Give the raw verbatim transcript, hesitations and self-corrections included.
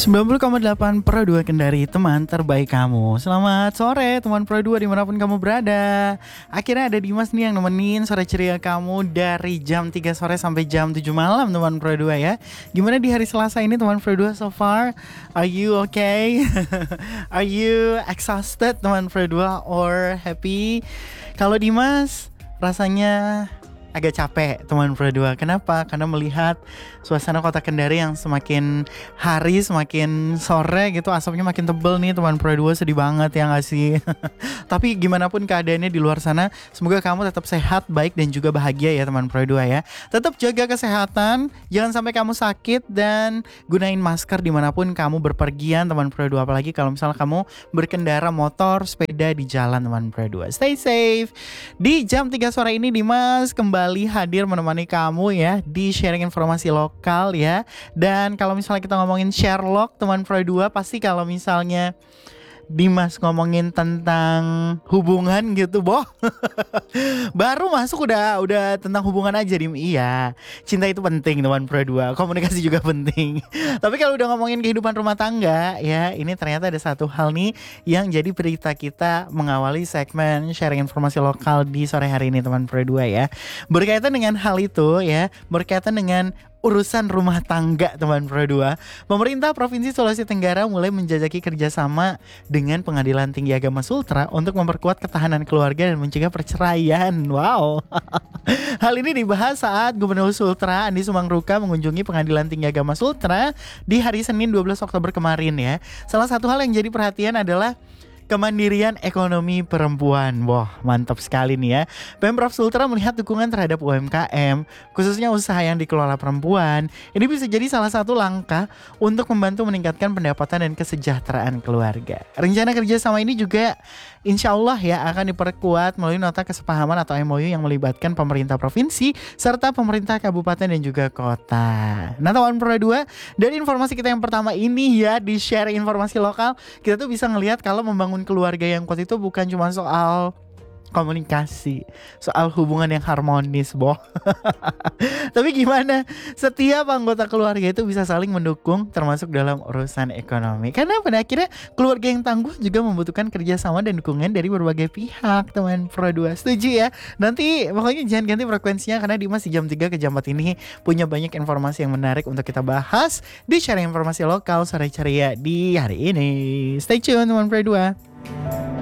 sembilan puluh koma delapan Pro dua Kendari, teman terbaik kamu. Selamat sore teman Pro dua dimanapun kamu berada. Akhirnya ada Dimas nih yang nemenin sore ceria kamu dari jam tiga sore sampai jam tujuh malam teman Pro dua ya. Gimana di hari Selasa ini teman Pro dua so far? Are you okay? Are you exhausted teman Pro dua or happy? Kalau Dimas rasanya agak capek teman Pro dua. Kenapa? Karena melihat suasana kota Kendari yang semakin hari semakin sore gitu asapnya makin tebel nih teman Pro dua, sedih banget ya gak sih? Tapi gimana pun keadaannya di luar sana, semoga kamu tetap sehat, baik dan juga bahagia ya teman Pro dua ya. Tetap jaga kesehatan, jangan sampai kamu sakit dan gunain masker dimanapun kamu berpergian teman Pro dua. Apalagi kalau misalnya kamu berkendara motor, sepeda di jalan teman Pro dua. Stay safe. Di jam tiga sore ini Dimas kembali hadir menemani kamu ya di sharing informasi lokal ya. Dan kalau misalnya kita ngomongin Sherlock teman Pro dua, pasti kalau misalnya Dimas ngomongin tentang hubungan gitu, boh. Baru masuk udah udah tentang hubungan aja, Dim. Iya, cinta itu penting teman Pro dua, komunikasi juga penting. Tapi kalau udah ngomongin kehidupan rumah tangga ya, ini ternyata ada satu hal nih yang jadi berita kita mengawali segmen sharing informasi lokal di sore hari ini teman Pro dua ya. Berkaitan dengan hal itu ya, berkaitan dengan urusan rumah tangga teman Pro dua, pemerintah Provinsi Sulawesi Tenggara mulai menjajaki kerjasama dengan Pengadilan Tinggi Agama Sultra untuk memperkuat ketahanan keluarga dan mencegah perceraian. Wow. Hal ini dibahas saat Gubernur Sultra Andi Sumangruka mengunjungi Pengadilan Tinggi Agama Sultra di hari Senin dua belas Oktober kemarin ya. Salah satu hal yang jadi perhatian adalah kemandirian ekonomi perempuan. Wah, mantap sekali nih ya. Pemprov Sultra melihat dukungan terhadap U M K M, khususnya usaha yang dikelola perempuan. Ini bisa jadi salah satu langkah untuk membantu meningkatkan pendapatan dan kesejahteraan keluarga. Rencana kerjasama ini juga insya Allah ya akan diperkuat melalui nota kesepahaman atau M O U yang melibatkan pemerintah provinsi serta pemerintah kabupaten dan juga kota. Nah teman Pro dua, dari informasi kita yang pertama ini ya, di share informasi lokal, kita tuh bisa ngelihat kalau membangun keluarga yang kuat itu bukan cuma soal komunikasi, soal hubungan yang harmonis, boh. Tapi gimana setiap anggota keluarga itu bisa saling mendukung termasuk dalam urusan ekonomi. Karena pada akhirnya keluarga yang tangguh juga membutuhkan kerjasama dan dukungan dari berbagai pihak teman Pro dua. Setuju ya? Nanti pokoknya jangan ganti frekuensinya karena Dimas di jam tiga ke jam empat ini punya banyak informasi yang menarik untuk kita bahas di sharing informasi lokal sore ceria di hari ini. Stay tune teman Pro dua.